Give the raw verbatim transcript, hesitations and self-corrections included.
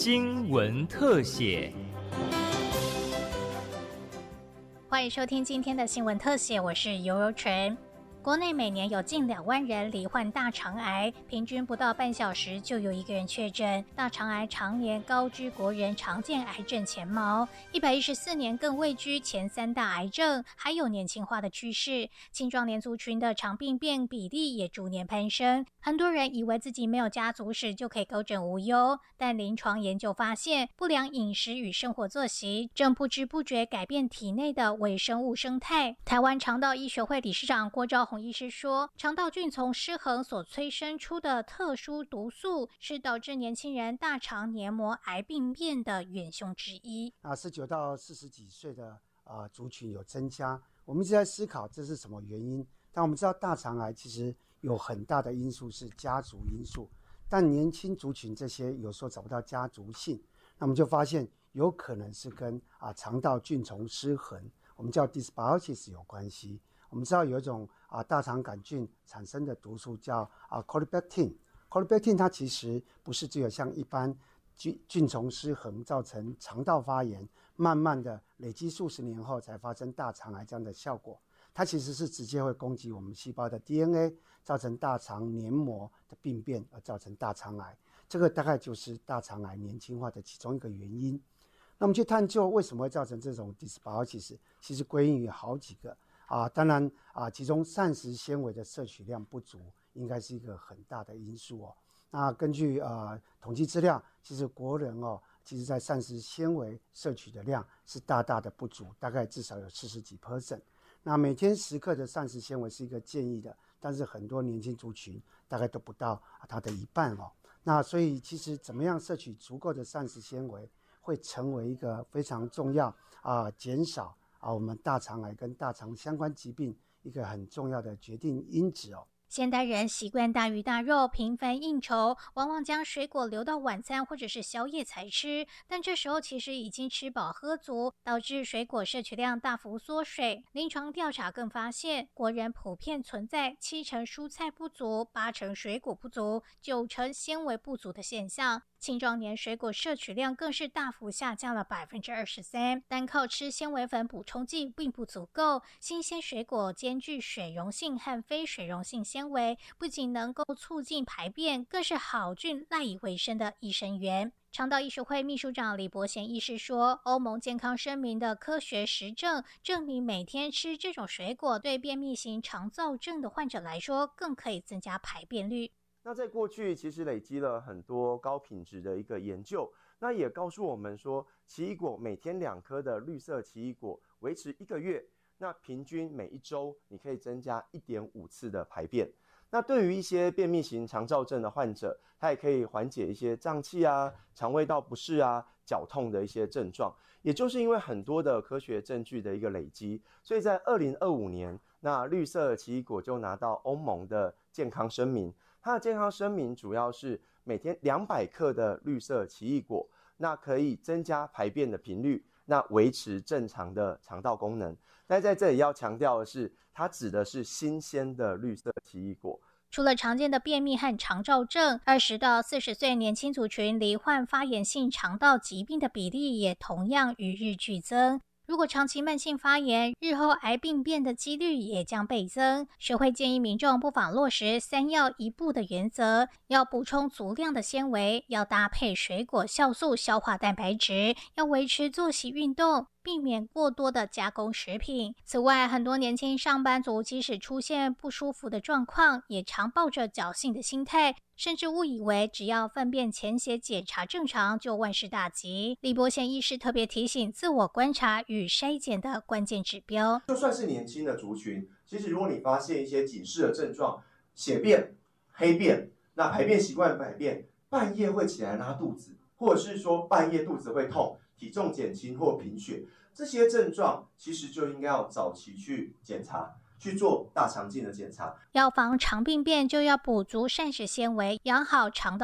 新闻特写。 欢迎收听今天的新闻特写，我是尤尤纯。国内每年有近两万人罹患大肠癌，平均不到半小时就有一个人确诊。大肠癌常年高居国人常见癌症前茅，一百一十四年更位居前三大癌症，还有年轻化的趋势。青壮年族群的肠病变比例也逐年攀升。很多人以为自己没有家族史就可以高枕无忧，但临床研究发现，不良饮食与生活作息正不知不觉改变体内的微生物生态。台湾肠道医学会理事长郭昭宏医师说，肠道菌丛失衡所催生出的特殊毒素是导致年轻人大肠黏膜癌病变的元凶之一。 那十九到四十几岁的呃族群有增加，我们一直在思考这是什么原因。但我们知道大肠癌其实有很大的因素是家族因素，但年轻族群这些有时候找不到家族性，那我们就发现有可能是跟啊肠道菌丛失衡，我们叫 dysbiosis 有关系。我们知道有一种啊大肠杆菌产生的毒素叫啊 Corybactin，Corybactin 它其实不是只有像一般菌菌丛失衡造成肠道发炎，慢慢的累积数十年后才发生大肠癌这样的效果。它其实是直接会攻击我们细胞的 D N A， 造成大肠黏膜的病变，而造成大肠癌。这个大概就是大肠癌年轻化的其中一个原因。那我们去探究为什么会造成这种 dysbiosis， 其实归因于好几个啊，当然啊，其中膳食纤维的摄取量不足，应该是一个很大的因素哦。那根据呃统计资料，其实国人哦，其实在膳食纤维摄取的量是大大的不足，大概至少有四十几 percent。那每天十克的膳食纤维是一个建议的，但是很多年轻族群大概都不到它的一半哦。那所以其实怎么样摄取足够的膳食纤维，会成为一个非常重要啊，减少啊我们大肠癌跟大肠相关疾病一个很重要的决定因子哦。 现代人习惯大鱼大肉，频繁应酬，往往将水果留到晚餐或者是宵夜才吃，但这时候其实已经吃饱喝足，导致水果摄取量大幅缩水。临床调查更发现，国人普遍存在七成蔬菜不足、八成水果不足、九成纤维不足的现象。青壮年水果摄取量更是大幅下降了 百分之二十三， 单靠吃纤维粉补充剂并不足够。新鲜水果兼具水溶性和非水溶性纤维，不仅能够促进排便，更是好菌赖以为生的益生元。肠道医学会秘书长李伯贤医师说，欧盟健康声明的科学实证证明，每天吃这种水果对便秘型肠燥症的患者来说，更可以增加排便率。 那在过去其实累积了很多高品质的一个研究，那也告诉我们说，奇异果每天两颗的绿色奇异果维持一个月，那平均每一周你可以增加 一点五次的排便。那对于一些便秘型肠燥症的患者，它也可以缓解一些胀气啊、肠胃道不适啊、绞痛的一些症状。也就是因为很多的科学证据的一个累积，所以在二零二五年，那绿色奇异果就拿到欧盟的健康声明。它的健康声明主要是每天两百克的绿色奇异果，那可以增加排便的频率，那维持正常的肠道功能。但在这里要强调的是，它指的是新鲜的绿色奇异果。 除了常见的便秘和肠燥症，二十到四十岁年轻族群罹患发炎性肠道疾病的比例也同样与日俱增。如果长期慢性发炎，日后癌病变的几率也将倍增。学会建议民众不妨落实三要一不的原则，要补充足量的纤维，要搭配水果酵素消化蛋白质，要维持作息运动，避免过多的加工食品。此外，很多年轻上班族即使出现不舒服的状况，也常抱着侥幸的心态，甚至误以为只要粪便潜血检查正常就万事大吉。李伯贤医师特别提醒自我观察与筛检的关键指标。 就算是年轻的族群，其实如果你发现一些警示的症状，血便、黑便，那排便习惯改变，半夜会起来拉肚子，或者是说半夜肚子会痛，体重减轻或贫血，这些症状其实就应该要早期去检查，去做大肠镜的检查。 要防肠病变，就要补足膳食纤维，养好肠道